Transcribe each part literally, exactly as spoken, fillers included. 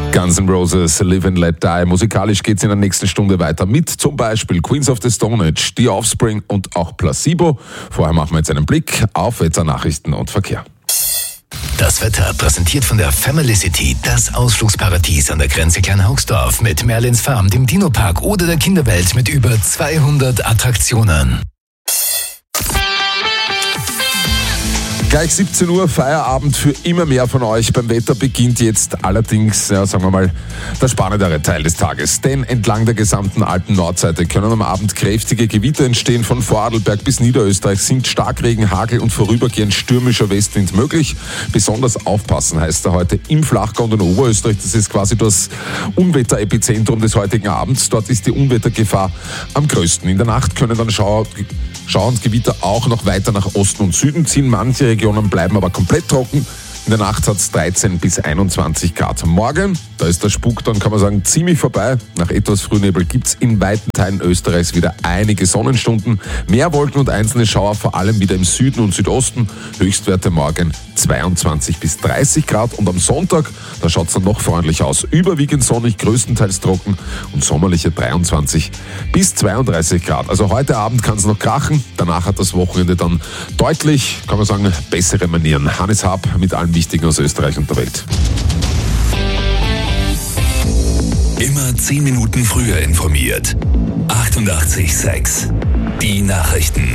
Guns N' Roses, Live and Let Die. Musikalisch geht's in der nächsten Stunde weiter mit zum Beispiel Queens of the Stone Age, The Offspring und auch Placebo. Vorher machen wir jetzt einen Blick auf Wetter, Nachrichten und Verkehr. Das Wetter präsentiert von der Family City, das Ausflugsparadies an der Grenze Kleinhaugsdorf mit Merlins Farm, dem Dino-Park oder der Kinderwelt mit über zweihundert Attraktionen. Gleich siebzehn Uhr, Feierabend für immer mehr von euch. Beim Wetter beginnt jetzt allerdings, ja, sagen wir mal, der spannendere Teil des Tages. Denn entlang der gesamten Alpen-Nordseite können am Abend kräftige Gewitter entstehen. Von Vorarlberg bis Niederösterreich sind Starkregen, Hagel und vorübergehend stürmischer Westwind möglich. Besonders aufpassen heißt er heute im Flachgau und in Oberösterreich. Das ist quasi das Unwetterepizentrum des heutigen Abends. Dort ist die Unwettergefahr am größten. In der Nacht können dann Schauer, Schauer und Gewitter auch noch weiter nach Osten und Süden ziehen. Manche Regionen bleiben aber komplett trocken. In der Nacht hat es dreizehn bis einundzwanzig Grad. Morgen, da ist der Spuk dann, kann man sagen, ziemlich vorbei. Nach etwas Frühnebel gibt es in weiten Teilen Österreichs wieder einige Sonnenstunden. Mehr Wolken und einzelne Schauer, vor allem wieder im Süden und Südosten. Höchstwerte morgen zweiundzwanzig bis dreißig Grad. Und am Sonntag, da schaut es dann noch freundlich aus. Überwiegend sonnig, größtenteils trocken und sommerliche dreiundzwanzig bis zweiunddreißig Grad. Also heute Abend kann es noch krachen. Danach hat das Wochenende dann deutlich, kann man sagen, bessere Manieren. Hannes Haab mit allen Wichtigen aus Österreich und der Welt. Immer zehn Minuten früher informiert. achtundachtzig Komma sechs. Die Nachrichten.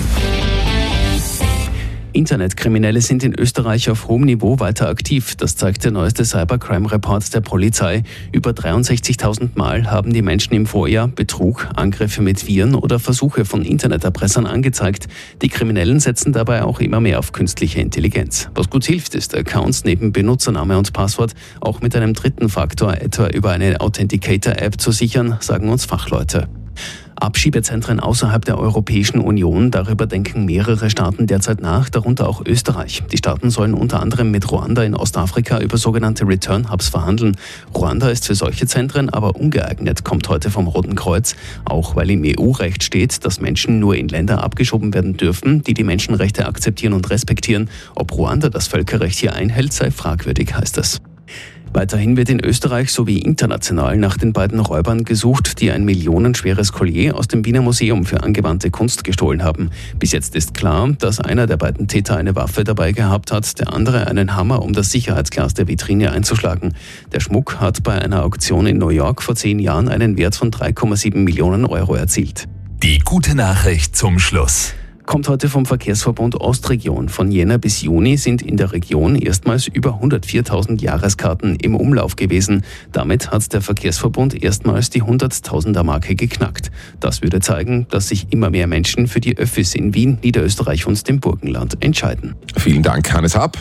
Internetkriminelle sind in Österreich auf hohem Niveau weiter aktiv. Das zeigt der neueste Cybercrime-Report der Polizei. Über dreiundsechzigtausend Mal haben die Menschen im Vorjahr Betrug, Angriffe mit Viren oder Versuche von Interneterpressern angezeigt. Die Kriminellen setzen dabei auch immer mehr auf künstliche Intelligenz. Was gut hilft, ist, Accounts neben Benutzername und Passwort auch mit einem dritten Faktor, etwa über eine Authenticator-App, zu sichern, sagen uns Fachleute. Abschiebezentren außerhalb der Europäischen Union, darüber denken mehrere Staaten derzeit nach, darunter auch Österreich. Die Staaten sollen unter anderem mit Ruanda in Ostafrika über sogenannte Return Hubs verhandeln. Ruanda ist für solche Zentren aber ungeeignet, kommt heute vom Roten Kreuz, auch weil im E U-Recht steht, dass Menschen nur in Länder abgeschoben werden dürfen, die die Menschenrechte akzeptieren und respektieren. Ob Ruanda das Völkerrecht hier einhält, sei fragwürdig, heißt es. Weiterhin wird in Österreich sowie international nach den beiden Räubern gesucht, die ein millionenschweres Collier aus dem Wiener Museum für angewandte Kunst gestohlen haben. Bis jetzt ist klar, dass einer der beiden Täter eine Waffe dabei gehabt hat, der andere einen Hammer, um das Sicherheitsglas der Vitrine einzuschlagen. Der Schmuck hat bei einer Auktion in New York vor zehn Jahren einen Wert von drei Komma sieben Millionen Euro erzielt. Die gute Nachricht zum Schluss. Kommt heute vom Verkehrsverbund Ostregion. Von Jänner bis Juni sind in der Region erstmals über hundertviertausend Jahreskarten im Umlauf gewesen. Damit hat der Verkehrsverbund erstmals die hunderttausender-Marke geknackt. Das würde zeigen, dass sich immer mehr Menschen für die Öffis in Wien, Niederösterreich und dem Burgenland entscheiden. Vielen Dank, Hannes Haab.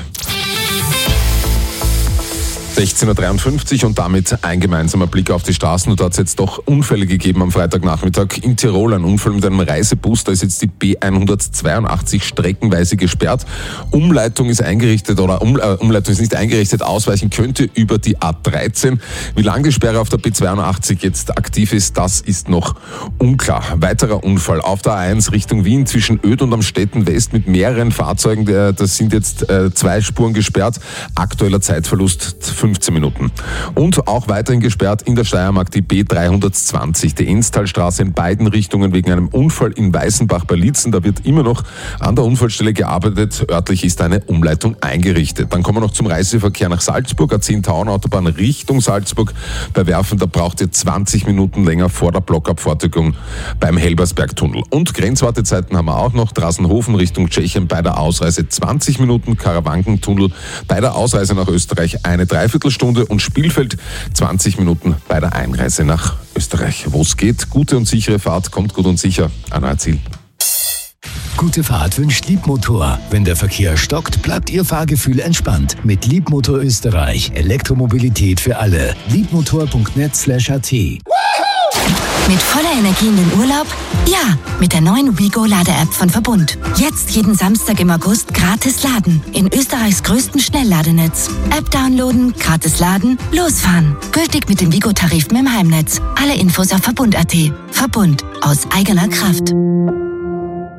sechzehn Uhr dreiundfünfzig und damit ein gemeinsamer Blick auf die Straßen. Und da hat es jetzt doch Unfälle gegeben am Freitagnachmittag in Tirol. Ein Unfall mit einem Reisebus, da ist jetzt die B hundertzweiundachtzig streckenweise gesperrt. Umleitung ist eingerichtet oder um, äh, Umleitung ist nicht eingerichtet, ausweichen könnte über die A dreizehn. Wie lange die Sperre auf der B zweiundachtzig jetzt aktiv ist, das ist noch unklar. Weiterer Unfall auf der A eins Richtung Wien zwischen Öd und Amstetten West mit mehreren Fahrzeugen. Das sind jetzt äh, zwei Spuren gesperrt. Aktueller Zeitverlust fünfzehn Minuten. Und auch weiterhin gesperrt in der Steiermark die B dreihundertzwanzig, die Enstalstraße in beiden Richtungen wegen einem Unfall in Weißenbach bei Lietzen. Da wird immer noch an der Unfallstelle gearbeitet. Örtlich ist eine Umleitung eingerichtet. Dann kommen wir noch zum Reiseverkehr nach Salzburg. A zehn Tauern-Autobahn Richtung Salzburg. Bei Werfen, da braucht ihr zwanzig Minuten länger vor der Blockabfertigung beim Helbersbergtunnel. Und Grenzwartezeiten haben wir auch noch. Drasenhofen Richtung Tschechien bei der Ausreise zwanzig Minuten. Karawankentunnel bei der Ausreise nach Österreich eine Dreiviertelstunde und Spielfeld zwanzig Minuten bei der Einreise nach Österreich. Wo es geht, gute und sichere Fahrt, kommt gut und sicher an euer Ziel. Gute Fahrt wünscht Liebmotor. Wenn der Verkehr stockt, bleibt Ihr Fahrgefühl entspannt. Mit Liebmotor Österreich. Elektromobilität für alle. liebmotor punkt net slash a t. Mit voller Energie in den Urlaub? Ja, mit der neuen WeGo-Lade-App von Verbund. Jetzt jeden Samstag im August gratis laden. In Österreichs größten Schnellladenetz. App downloaden, gratis laden, losfahren. Gültig mit den WeGo-Tarifen im Heimnetz. Alle Infos auf verbund punkt a t. Verbund. Aus eigener Kraft.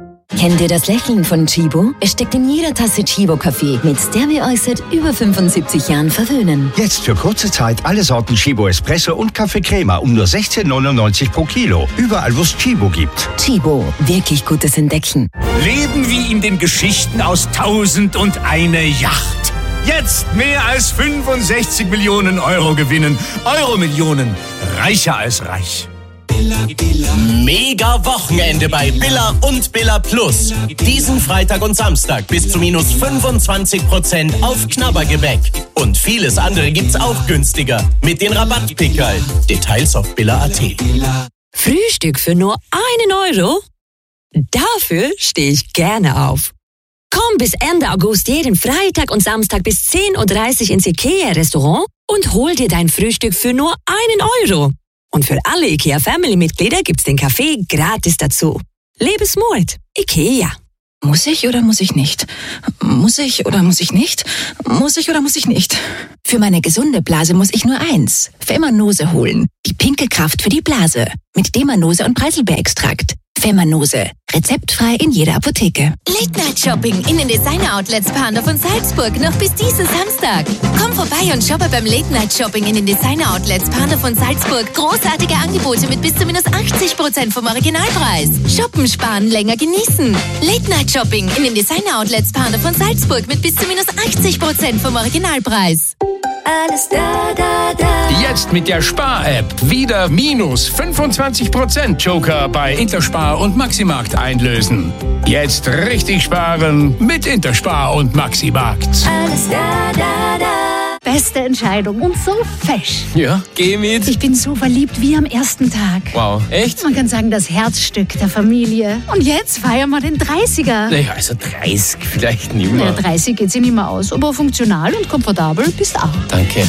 Kennt ihr das Lächeln von Chibo? Es steckt in jeder Tasse Chibo-Kaffee. Mit der wir euch seit über fünfundsiebzig Jahren verwöhnen. Jetzt für kurze Zeit alle Sorten Chibo Espresso und Kaffee Crema um nur sechzehn neunundneunzig pro Kilo. Überall, wo es Chibo gibt. Chibo, wirklich gutes Entdecken. Leben wie in den Geschichten aus Tausend und eine Yacht. Jetzt mehr als fünfundsechzig Millionen Euro gewinnen. Euro-Millionen. Reicher als reich. Mega Wochenende bei Billa und Billa Plus. Diesen Freitag und Samstag bis zu minus fünfundzwanzig Prozent auf Knabbergebäck. Und vieles andere gibt's auch günstiger mit den Rabattpickerl. Details auf billa punkt at. Frühstück für nur einen Euro? Dafür stehe ich gerne auf. Komm bis Ende August jeden Freitag und Samstag bis zehn Uhr dreißig ins IKEA-Restaurant und hol dir dein Frühstück für nur einen Euro. Und für alle IKEA-Family-Mitglieder gibt's den Kaffee gratis dazu. Lebe smart. IKEA. Muss ich oder muss ich nicht? Muss ich oder muss ich nicht? Muss ich oder muss ich nicht? Für meine gesunde Blase muss ich nur eins. Femanose holen. Die pinke Kraft für die Blase. Mit Demanose und Preiselbeerextrakt. Femanose. Rezeptfrei in jeder Apotheke. Late-Night-Shopping in den Designer-Outlets Pandorf und Salzburg noch bis diesen Samstag. Komm vorbei und shoppe beim Late-Night-Shopping in den Designer-Outlets Pandorf und Salzburg. Großartige Angebote mit bis zu minus achtzig Prozent vom Originalpreis. Shoppen, sparen, länger genießen. Late-Night-Shopping in den Designer-Outlets Pandorf und Salzburg mit bis zu minus achtzig Prozent vom Originalpreis. Alles da, da, da. Jetzt mit der Spar-App wieder minus fünfundzwanzig Prozent Joker bei Interspar und Maximarkt einlösen. Jetzt richtig sparen mit Interspar und Maximarkt. Alles da, da, da. Beste Entscheidung und so fesch. Ja, geh mit. Ich bin so verliebt wie am ersten Tag. Wow, echt? Man kann sagen, das Herzstück der Familie. Und jetzt feiern wir den dreißiger. Naja, also dreißig vielleicht nicht mehr. Naja, dreißig geht sich nicht mehr aus, aber funktional und komfortabel bist auch. Danke.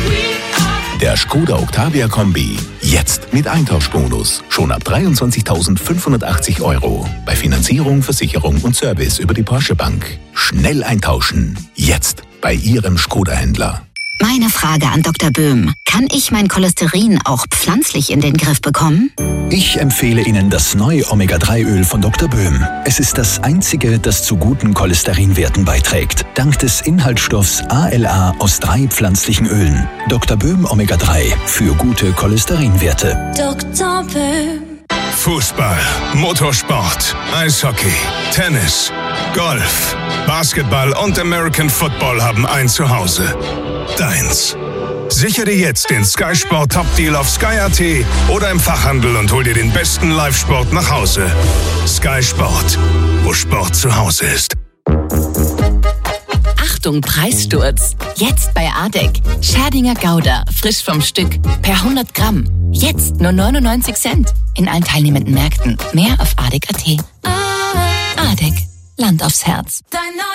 Der Skoda Octavia Kombi. Jetzt mit Eintauschbonus. Schon ab dreiundzwanzigtausendfünfhundertachtzig Euro. Bei Finanzierung, Versicherung und Service über die Porsche Bank. Schnell eintauschen. Jetzt bei Ihrem Skoda-Händler. Meine Frage an Doktor Böhm. Kann ich mein Cholesterin auch pflanzlich in den Griff bekommen? Ich empfehle Ihnen das neue Omega drei Öl von Doktor Böhm. Es ist das einzige, das zu guten Cholesterinwerten beiträgt. Dank des Inhaltsstoffs A L A aus drei pflanzlichen Ölen. Doktor Böhm Omega drei für gute Cholesterinwerte. Doktor Böhm. Fußball, Motorsport, Eishockey, Tennis, Golf, Basketball und American Football haben ein Zuhause. Deins. Sichere dir jetzt den Sky Sport Top Deal auf sky punkt at oder im Fachhandel und hol dir den besten Live-Sport nach Hause. Sky Sport, wo Sport zu Hause ist. Achtung, Preissturz. Jetzt bei Adek. Scherdinger Gouda, frisch vom Stück, per hundert Gramm. Jetzt nur neunundneunzig Cent. In allen teilnehmenden Märkten. Mehr auf adek punkt at. Adek, Land aufs Herz.